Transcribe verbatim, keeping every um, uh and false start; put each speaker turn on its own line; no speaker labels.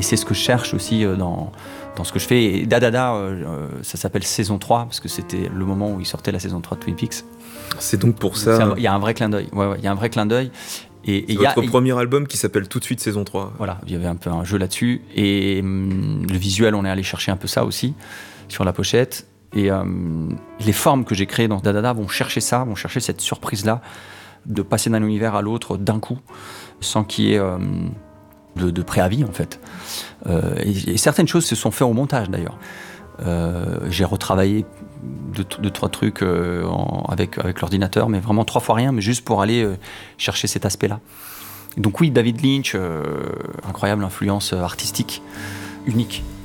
c'est ce que je cherche aussi euh, dans, dans ce que je fais. Et Dadada, euh, ça s'appelle saison trois, parce que c'était le moment où il sortait la saison trois de Twin Peaks.
C'est donc pour ça...
Il y a un vrai clin d'œil. Ouais, ouais, il y a un vrai clin d'œil.
Et, c'est et votre y a, premier et... album qui s'appelle tout de suite saison trois.
Voilà, il y avait un peu un jeu là-dessus. Et hum, le visuel, on est allé chercher un peu ça aussi, sur la pochette. Et hum, les formes que j'ai créées dans Dadada vont chercher ça, vont chercher cette surprise-là, de passer d'un univers à l'autre d'un coup, sans qu'il y ait hum, de, de préavis, en fait. Euh, et, et certaines choses se sont faites au montage, d'ailleurs. Euh, j'ai retravaillé deux, deux trois trucs euh, en, avec, avec l'ordinateur, mais vraiment trois fois rien, mais juste pour aller euh, chercher cet aspect-là. Donc oui, David Lynch, euh, incroyable influence artistique, unique.